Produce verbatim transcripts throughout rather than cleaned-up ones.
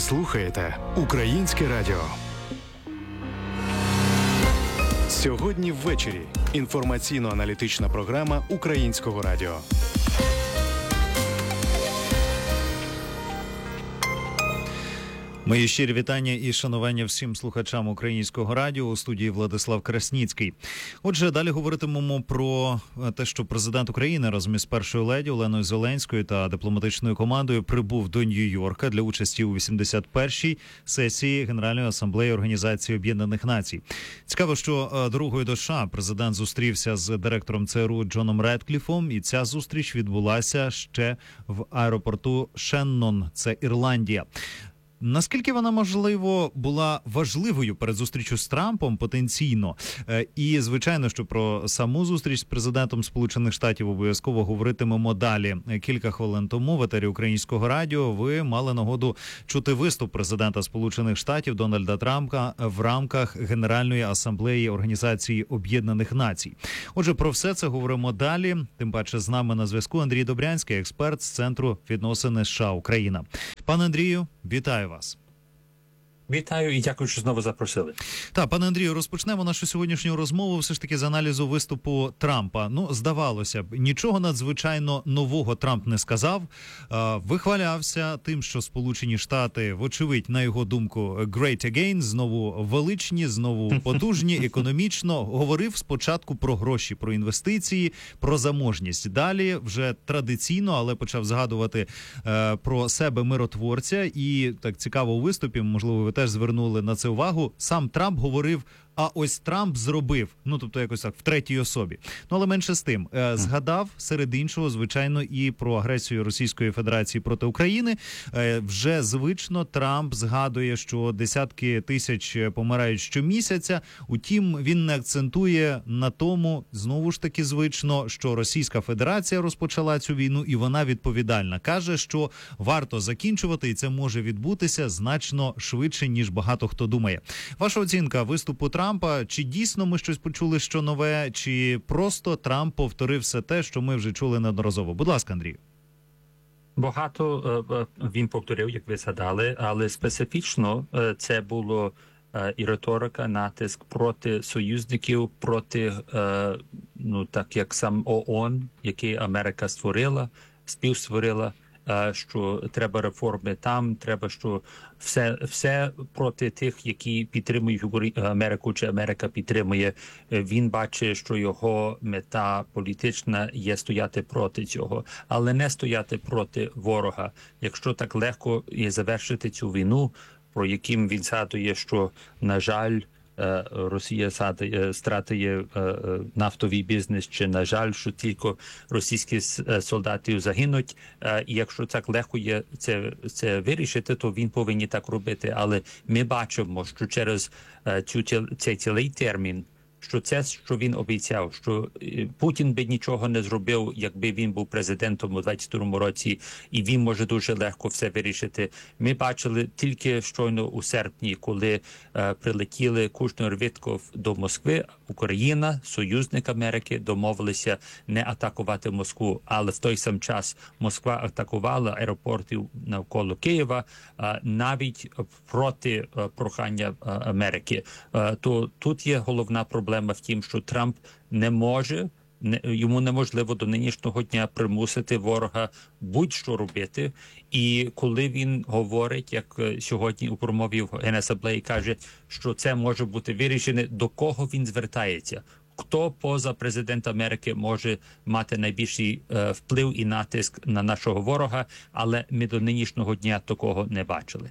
слухаєте Українське радіо. Сьогодні ввечері інформаційно-аналітична програма Українського радіо. Мої щирі вітання і шанування всім слухачам Українського радіо. У студії Владислав Красніцький. Отже, далі говоритимемо про те, що президент України разом із першою леді Оленою Зеленською та дипломатичною командою прибув до Нью-Йорка для участі у вісімдесят першій сесії Генеральної асамблеї Організації Об'єднаних Націй. Цікаво, що дорогою до США президент зустрівся з директором ЦРУ Джоном Редкліфом, і ця зустріч відбулася ще в аеропорту Шеннон, це Ірландія. Наскільки вона, можливо, була важливою перед зустрічю з Трампом потенційно? І, звичайно, що про саму зустріч з президентом Сполучених Штатів обов'язково говоритимемо далі. Кілька хвилин тому в етері Українського радіо ви мали нагоду чути виступ президента Сполучених Штатів Дональда Трампа в рамках Генеральної асамблеї Організації Об'єднаних Націй. Отже, про все це говоримо далі. Тим паче з нами на зв'язку Андрій Добрянський, експерт з Центру відносин США-Україна. Пане Андрію, вітаю вас. Вітаю і дякую, що знову запросили. Так, пане Андрію, розпочнемо нашу сьогоднішню розмову все ж таки з аналізу виступу Трампа. Ну, здавалося б, нічого надзвичайно нового Трамп не сказав. Вихвалявся тим, що Сполучені Штати, вочевидь, на його думку, great again, знову величні, знову потужні, економічно. Говорив спочатку про гроші, про інвестиції, про заможність. Далі вже традиційно, але почав згадувати про себе миротворця. І так цікаво у виступі, можливо, ви теж звернули на це увагу, сам Трамп говорив, а ось Трамп зробив, ну, тобто якось так, в третій особі. Ну, але менше з тим, е, згадав, серед іншого, звичайно, і про агресію Російської Федерації проти України. Е, вже звично Трамп згадує, що десятки тисяч помирають щомісяця. Утім, він не акцентує на тому, знову ж таки звично, що Російська Федерація розпочала цю війну і вона відповідальна. Каже, що варто закінчувати, і це може відбутися значно швидше, ніж багато хто думає. Ваша оцінка виступу Трампа? Трампа, чи дійсно ми щось почули, що нове, чи просто Трамп повторив все те, що ми вже чули неодноразово? Будь ласка, Андрій. Багато він повторив, як ви згадали, але специфічно це було і риторика, натиск проти союзників, проти, ну так як сам ООН, який Америка створила, співстворила, що треба реформи там, треба, що все, все проти тих, які підтримують Америку, чи Америка підтримує. Він бачить, що його мета політична є стояти проти цього, але не стояти проти ворога. Якщо так легко є завершити цю війну, про яким він згадує, що, на жаль, Росія стратує нафтовий бізнес, чи, на жаль, що тільки російські солдати загинуть. І якщо так легко є це, це вирішити, то він повинен так робити. Але ми бачимо, що через цю, цей цілий термін, що це, що він обіцяв, що Путін би нічого не зробив, якби він був президентом у двадцять другому році, і він може дуже легко все вирішити. Ми бачили тільки щойно у серпні, коли е, прилетіли Кушнер, Вітков до Москви, Україна, союзник Америки, домовилися не атакувати Москву, але в той сам час Москва атакувала аеропорти навколо Києва, е, навіть проти е, прохання е, Америки. Е, то тут є головна проблема в тім, що Трамп не може, не, йому неможливо до нинішнього дня примусити ворога будь-що робити. І коли він говорить, як сьогодні у промові в Генасамблеї каже, що це може бути вирішене, до кого він звертається? Хто поза президента Америки може мати найбільший е, вплив і натиск на нашого ворога? Але ми до нинішнього дня такого не бачили.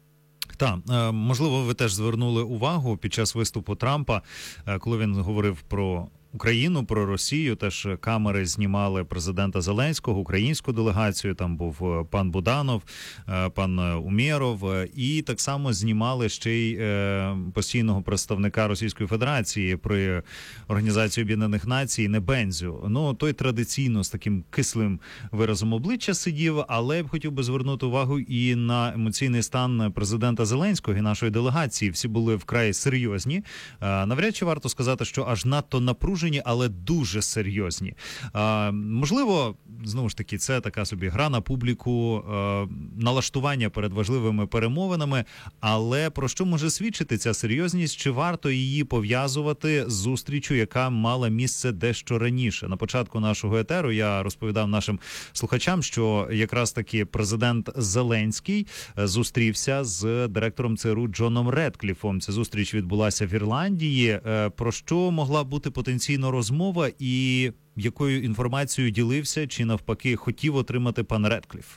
Так, можливо, ви теж звернули увагу під час виступу Трампа, коли він говорив про Україну, про Росію, теж камери знімали президента Зеленського, українську делегацію, там був пан Буданов, пан Умєров, і так само знімали ще й постійного представника Російської Федерації при Організації Об'єднаних Націй Небензю. Ну, той традиційно з таким кислим виразом обличчя сидів, але я б хотів би звернути увагу і на емоційний стан президента Зеленського і нашої делегації. Всі були вкрай серйозні. Навряд чи варто сказати, що аж надто напружені напружені, але дуже серйозні. Е, можливо, знову ж таки, це така собі гра на публіку, е, налаштування перед важливими перемовинами, але про що може свідчити ця серйозність? Чи варто її пов'язувати з зустрічю, яка мала місце дещо раніше? На початку нашого етеру я розповідав нашим слухачам, що якраз таки президент Зеленський зустрівся з директором ЦРУ Джоном Редкліфом. Ця зустріч відбулася в Ірландії. Про що могла бути потенційно розмова і якою інформацією ділився, чи навпаки хотів отримати пан Редкліф?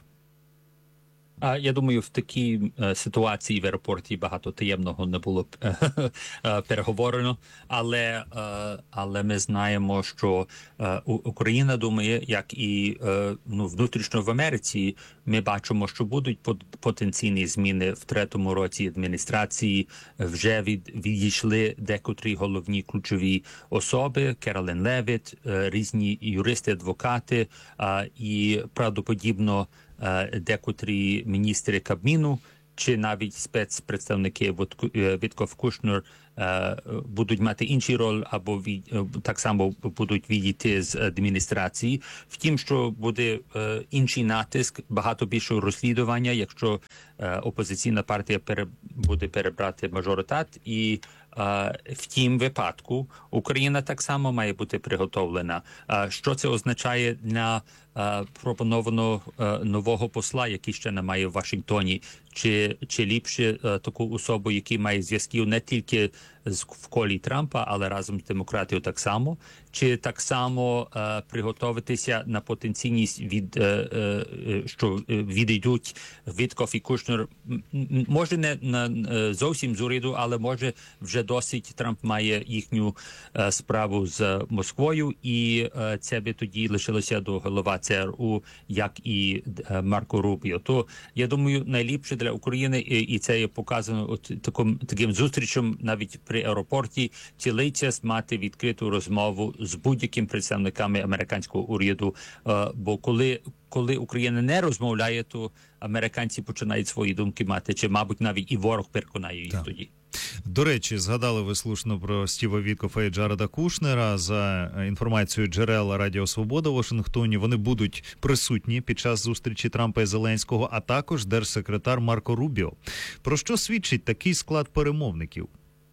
А я думаю, в такій е, ситуації в аеропорті багато таємного не було е, е, переговорено, але, е, але ми знаємо, що е, Україна думає, як і е, ну, внутрішньо в Америці, ми бачимо, що будуть потенційні зміни в третьому році адміністрації, вже від, відійшли декотрі головні ключові особи, Керолін Левіт, е, різні юристи, адвокати е, і правдоподібно декотрі міністри Кабміну чи навіть спецпредставники Вітков Кушнер будуть мати інші роль або від, так само будуть відійти з адміністрації. Втім, що буде інший натиск, багато більшого розслідування, якщо опозиційна партія пере, буде перебрати мажоритет, і в тім випадку Україна так само має бути приготовлена. Що це означає для пропонованого нового посла, який ще немає в Вашингтоні? Чи, чи ліпше таку особу, який має зв'язків не тільки в колі Трампа, але разом з демократією так само? Чи так само е, приготуватися на потенційність, від, е, е, що відійдуть Вітков і Кушнер? Може не на, зовсім з уряду, але може вже досить Трамп має їхню е, справу з Москвою, і е, це би тоді лишилося до голова ЦРУ, як і е, Марко Рубіо. То, я думаю, найліпше для України, і, і це є показано от таким, таким зустрічем навіть при аеропорті, цілий час мати відкриту розмову з будь-якими представниками американського уряду, бо коли, коли Україна не розмовляє, то американці починають свої думки мати, чи, мабуть, навіть і ворог переконає їх так. тоді. До речі, згадали ви слушно про Стіва Віткофа і Джареда Кушнера. За інформацією джерел Радіо Свобода в Вашингтоні, вони будуть присутні під час зустрічі Трампа і Зеленського, а також держсекретар Марко Рубіо. Про що свідчить такий склад перемовників?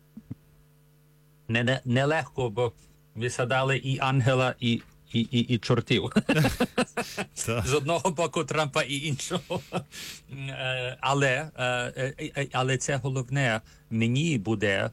Не, не, не легко, бо ви згадали і ангела, і І, і, і чортів. З одного боку Трампа і іншого. Але, але це головне мені буде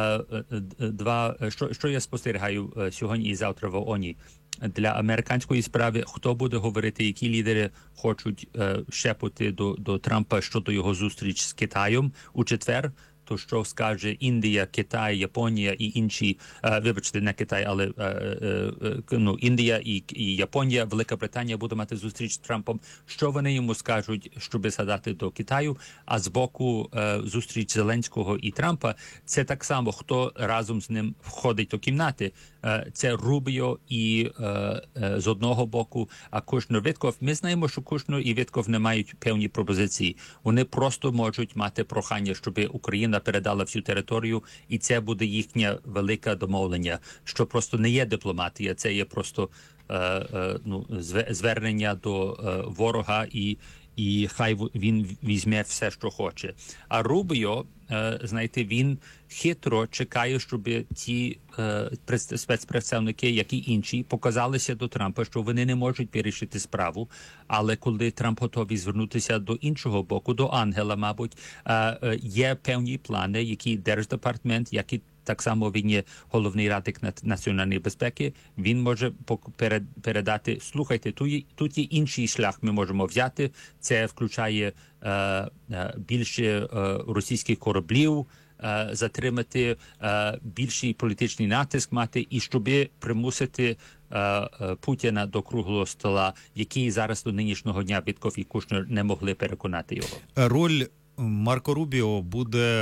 два, що, що я спостерігаю сьогодні і завтра в ООНі. Для американської справи, хто буде говорити, які лідери хочуть щепити до, до Трампа щодо його зустріч з Китаєм у четвер, то що скаже Індія, Китай, Японія і інші, е, вибачте, не Китай, але е, е, е, ну, Індія і, і Японія, Велика Британія буде мати зустріч з Трампом. Що вони йому скажуть, щоб згадати до Китаю? А з боку е, зустріч Зеленського і Трампа, це так само, хто разом з ним входить до кімнати. Е, це Рубіо і е, е, з одного боку, а Кушнер, Вітков. Ми знаємо, що Кушнер і Вітков не мають певні пропозиції. Вони просто можуть мати прохання, щоб Україна передала всю територію, і це буде їхнє велике домовлення, що просто не є дипломатія, це є просто е, е, ну, звернення до е, ворога, і, і хай він візьме все, що хоче. А Рубіо, е, знаєте, він хитро чекає, щоб ті е, спецпредставники, як і інші, показалися до Трампа, що вони не можуть вирішити справу, але коли Трамп готовий звернутися до іншого боку, до ангела, мабуть, е, е, є певні плани, які Держдепартамент, як і так само він є головний радник національної безпеки, він може передати, слухайте, тут є, тут є інший шлях ми можемо взяти, це включає е, е, більше е, російських кораблів, е, затримати, е, більший політичний натиск мати, і щоб примусити е, е, Путіна до круглого стола, який зараз до нинішнього дня Вітков і Кушнер не могли переконати його. Роль Марко Рубіо буде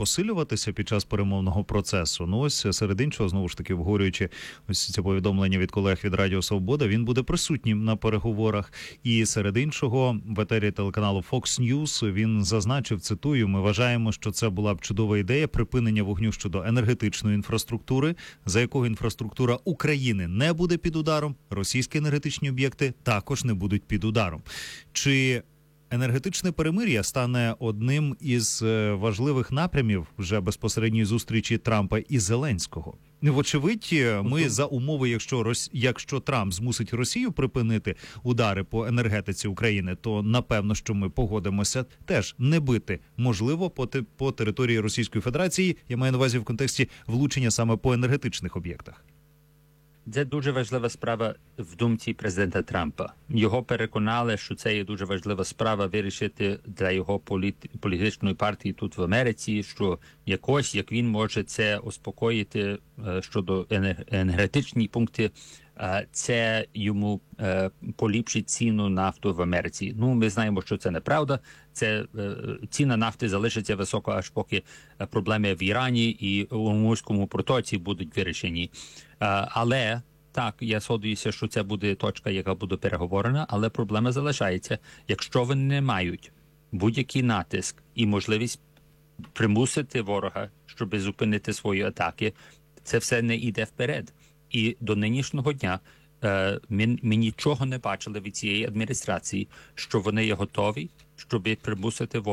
посилюватися під час перемовного процесу. Ну ось серед іншого, знову ж таки, обговорюючи ось це повідомлення від колег від Радіо Свобода, він буде присутнім на переговорах. І серед іншого в етері телеканалу Fox News він зазначив, цитую: "Ми вважаємо, що це була б чудова ідея припинення вогню щодо енергетичної інфраструктури, за якого інфраструктура України не буде під ударом, російські енергетичні об'єкти також не будуть під ударом". Чи енергетичне перемир'я стане одним із важливих напрямів вже безпосередньої зустрічі Трампа і Зеленського? Вочевидь, ми за умови, якщо Рос... якщо Трамп змусить Росію припинити удари по енергетиці України, то напевно, що ми погодимося теж не бити, можливо, по, те... по території Російської Федерації, я маю на увазі в контексті влучення саме по енергетичних об'єктах. Це дуже важлива справа в думці президента Трампа. Його переконали, що це є дуже важлива справа вирішити для його політ... політичної партії тут в Америці, що якось, як він може це успокоїти щодо енергетичні пункти, це йому поліпшить ціну нафту в Америці. Ну, ми знаємо, що це неправда. Це ціна нафти залишиться високо, аж поки проблеми в Ірані і у Ормузькому протоці будуть вирішені. Але так, я згодуюся, що це буде точка, яка буде переговорена, але проблема залишається. Якщо вони не мають будь-який натиск і можливість примусити ворога, щоб зупинити свої атаки, це все не йде вперед. І до нинішнього дня е, ми, ми нічого не бачили від цієї адміністрації, що вони є готові, щоб примусити ворога